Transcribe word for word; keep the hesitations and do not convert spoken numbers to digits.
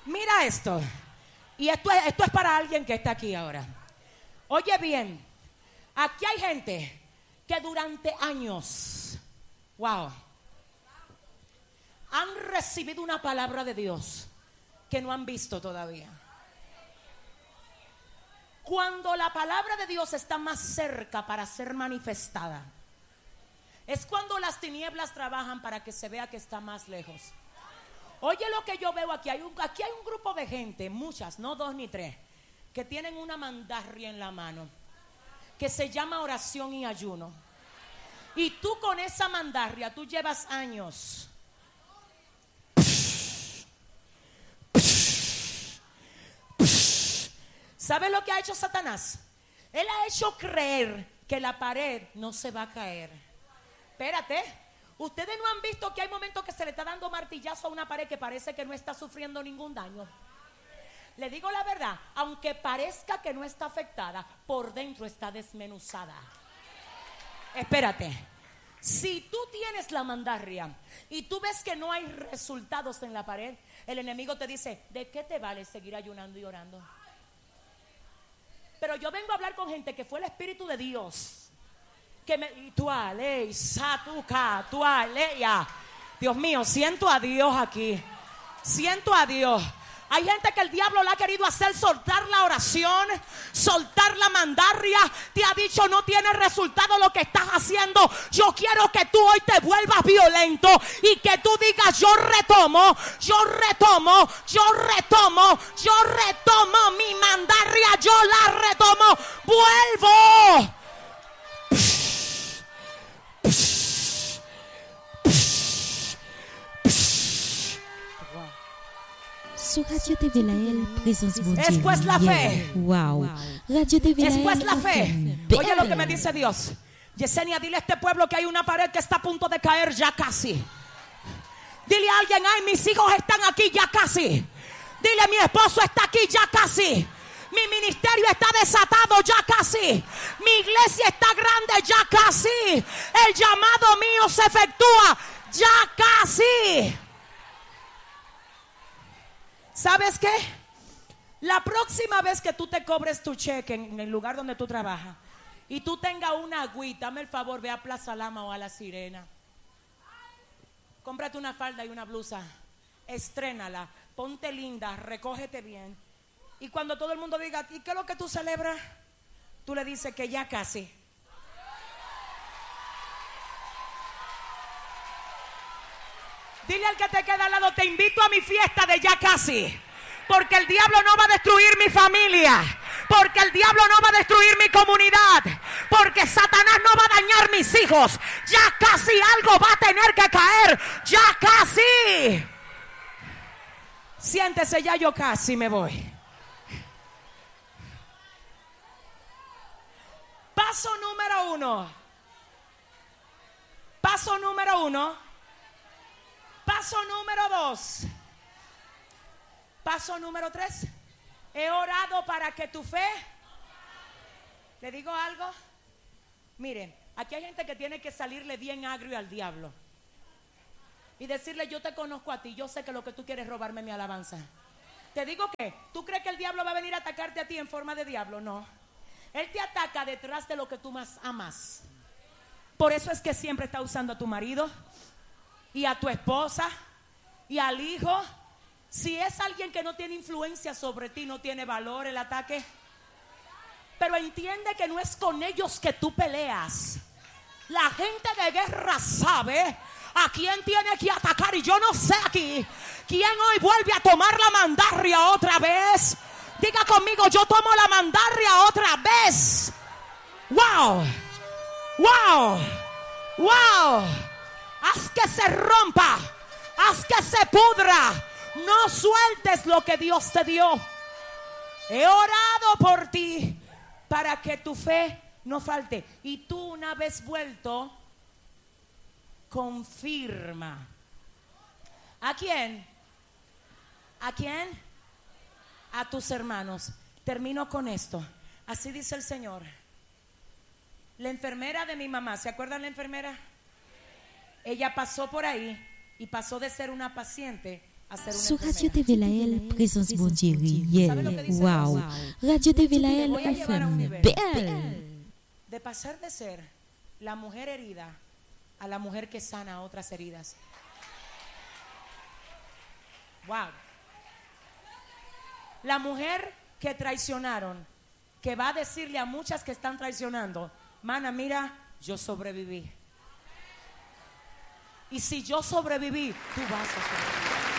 Mira esto. Y esto es, esto es para alguien que está aquí ahora. Oye bien, aquí hay gente que durante años, wow, han recibido una palabra de Dios que no han visto todavía. Cuando la palabra de Dios está más cerca para ser manifestada, es cuando las tinieblas trabajan para que se vea que está más lejos. Oye lo que yo veo aquí. Hay un, aquí hay un grupo de gente, muchas, no dos ni tres, que tienen una mandarria en la mano que se llama oración y ayuno. Y tú con esa mandarria, tú llevas años. ¿Sabe lo que ha hecho Satanás? Él ha hecho creer que la pared no se va a caer. Espérate, ustedes no han visto que hay momentos que se le está dando martillazo a una pared que parece que no está sufriendo ningún daño. Le digo la verdad, aunque parezca que no está afectada, por dentro está desmenuzada. Espérate, si tú tienes la mandarria y tú ves que no hay resultados en la pared, el enemigo te dice, ¿de qué te vale seguir ayunando y orando? Pero yo vengo a hablar con gente que fue el Espíritu de Dios que me, Dios mío, siento a Dios aquí. Siento a Dios. Hay gente que el diablo le ha querido hacer soltar la oración, soltar la mandarria. Te ha dicho no tiene resultado lo que estás haciendo. Yo quiero que tú hoy te vuelvas violento y que tú digas yo retomo, yo retomo, yo retomo, yo retomo mi mandarria, yo la retomo, vuelvo. Sur Radio T V Lael, présence bon Dieu. Es pues la fe. Wow. Radio T V Lael. Es pues la fe. Oye lo que me dice Dios. Yesenia, dile a este pueblo que hay una pared que está a punto de caer ya casi. Dile a alguien, ay, mis hijos están aquí ya casi. Dile, mi esposo está aquí ya casi. Mi ministerio está desatado ya casi. Mi iglesia está grande ya casi. El llamado mío se efectúa ya casi. ¿Sabes qué? La próxima vez que tú te cobres tu cheque en el lugar donde tú trabajas y tú tengas una agüita, dame el favor, ve a Plaza Lama o a La Sirena. Cómprate una falda y una blusa, estrénala, ponte linda, recógete bien. Y cuando todo el mundo diga, ¿y qué es lo que tú celebras? Tú le dices que ya casi. Dile al que te queda al lado, te invito a mi fiesta de ya casi. Porque el diablo no va a destruir mi familia. Porque el diablo no va a destruir mi comunidad. Porque Satanás no va a dañar mis hijos. Ya casi algo va a tener que caer. Ya casi. Siéntese, ya yo casi me voy. Paso número uno. Paso número uno. Paso número dos. Paso número tres. He orado para que tu fe. ¿Le digo algo? Miren, aquí hay gente que tiene que salirle bien agrio al diablo y decirle, yo te conozco a ti, yo sé que lo que tú quieres es robarme mi alabanza. Te digo que, ¿tú crees que el diablo va a venir a atacarte a ti en forma de diablo? No. Él te ataca detrás de lo que tú más amas. Por eso es que siempre está usando a tu marido y a tu esposa y al hijo. Si es alguien que no tiene influencia sobre ti, no tiene valor el ataque. Pero entiende que no es con ellos que tú peleas. La gente de guerra sabe a quién tiene que atacar. Y yo no sé aquí quién hoy vuelve a tomar la mandarria otra vez. Diga conmigo, yo tomo la mandarria otra vez. Wow, wow, wow. Haz que se rompa, haz que se pudra. No sueltes lo que Dios te dio. He orado por ti para que tu fe no falte. Y tú, una vez vuelto, confirma. ¿A quién? ¿A quién? A tus hermanos. Termino con esto. Así dice el Señor. La enfermera de mi mamá, ¿se acuerdan la enfermera? Ella pasó por ahí y pasó de ser una paciente a ser una Sur Radio enfermera. T V Lael, présence bon Dieu ¿Sabe lo que réelle. dice Wow. Dios? Radio T V Te Lael, voy a on llevar a un femme nivel belle. de pasar de ser la mujer herida a la mujer que sana otras heridas. Wow. La mujer que traicionaron, que va a decirle a muchas que están traicionando, mana, mira, yo sobreviví. Y si yo sobreviví, tú vas a sobrevivir.